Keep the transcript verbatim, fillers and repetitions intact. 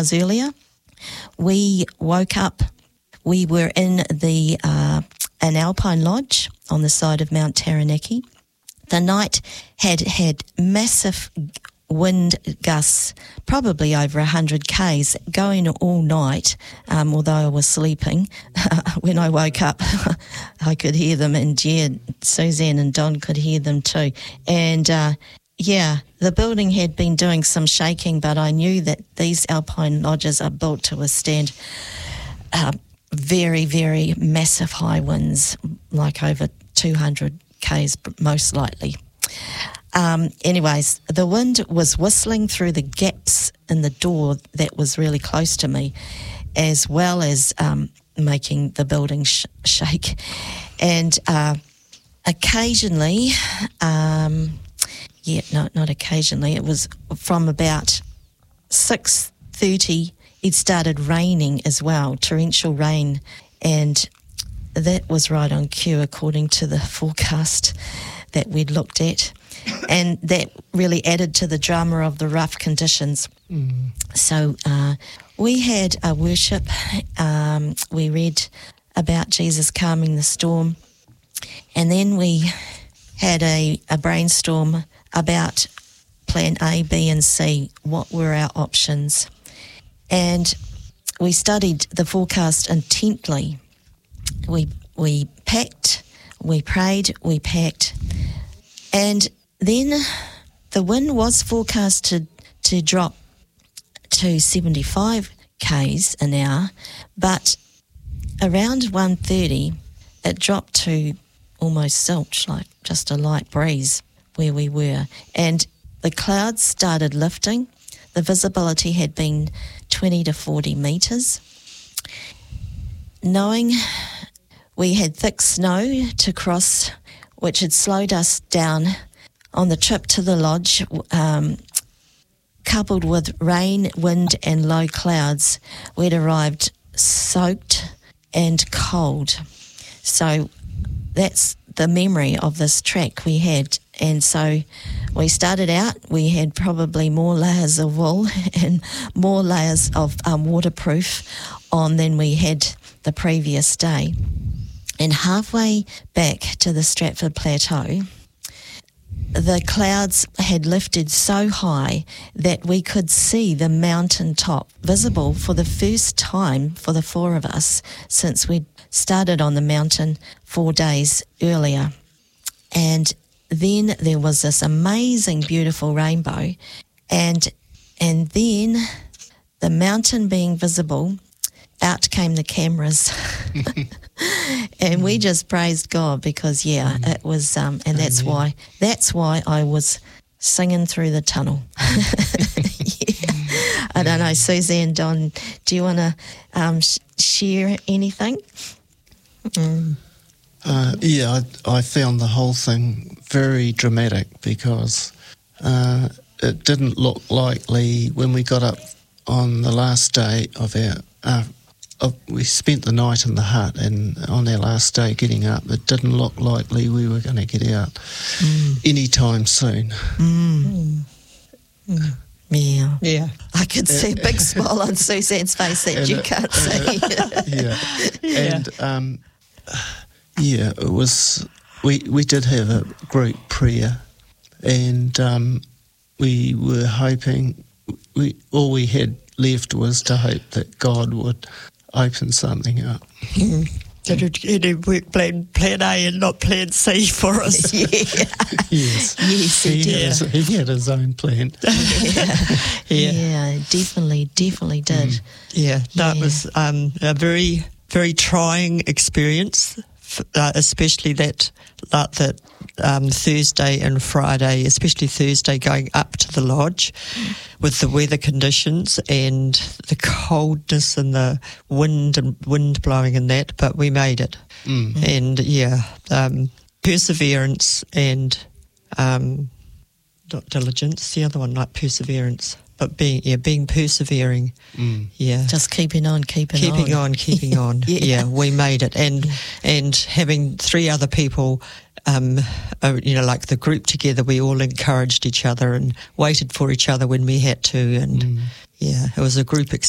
hours earlier. We woke up, we were in the uh, an alpine lodge on the side of Mount Taranaki. The night had had massive wind gusts, probably over one hundred kays, going all night, um, although I was sleeping. When I woke up, I could hear them, and yeah, Suzanne and Don could hear them too. And uh, yeah, the building had been doing some shaking, but I knew that these alpine lodges are built to withstand uh, very, very massive high winds, like over two hundred kays most likely. Um, anyways, the wind was whistling through the gaps in the door that was really close to me, as well as um, making the building sh- shake. And uh, occasionally, um, yeah, no, not occasionally, it was from about six thirty, it started raining as well, torrential rain, and that was right on cue according to the forecast that we'd looked at. And that really added to the drama of the rough conditions. Mm. So uh, we had a worship. Um, we read about Jesus calming the storm. And then we had a, a brainstorm about plan A, B and C. What were our options? And we studied the forecast intently. We we packed, we prayed, we packed. And then the wind was forecast to, to drop to seventy-five kays an hour, but around one thirty it dropped to almost zilch, like just a light breeze where we were. And the clouds started lifting. The visibility had been twenty to forty metres. Knowing we had thick snow to cross, which had slowed us down on the trip to the lodge, um, coupled with rain, wind and low clouds, we'd arrived soaked and cold. So that's the memory of this trek we had. And so we started out, we had probably more layers of wool and more layers of um, waterproof on than we had the previous day. And halfway back to the Stratford Plateau, the clouds had lifted so high that we could see the mountain top visible for the first time for the four of us since we'd started on the mountain four days earlier. And then there was this amazing, beautiful rainbow. And, and then the mountain being visible, out came the cameras. And we just praised God because, yeah, mm. it was, um, and that's Amen. why, that's why I was singing through the tunnel. yeah. I don't know, Suzanne, Don, do you want to um, sh- share anything? Mm. Uh, yeah, I, I found the whole thing very dramatic because uh, it didn't look likely when we got up on the last day of our, uh, of, we spent the night in the hut, and on our last day getting up, it didn't look likely we were going to get out mm. anytime soon. Mm. Mm. Mm. Yeah. Yeah. I could see a big smile on Suzanne's face that you it, can't see. It, yeah. yeah. And, um, yeah, it was, we, we did have a group prayer, and um, we were hoping, we all we had left was to hope that God would open something up. Mm. That it, it worked plan, plan A and not plan C for us. Yeah. yes. Yes, he, he did. Has, he had his own plan. yeah. yeah. yeah, definitely, definitely did. Mm. Yeah, that yeah. was um, a very, very trying experience. Uh, especially that uh, that um, Thursday and Friday, especially Thursday going up to the lodge with the weather conditions and the coldness and the wind and wind blowing and that, but we made it. Mm. And yeah, um, perseverance and um, not diligence, the other one, like perseverance. But being, yeah, being persevering, mm. yeah, just keeping on, keeping, keeping on, on, keeping on. yeah. yeah, we made it, and yeah. and having three other people, um, uh, you know, like the group together, we all encouraged each other and waited for each other when we had to, and mm. yeah, it was a group experience.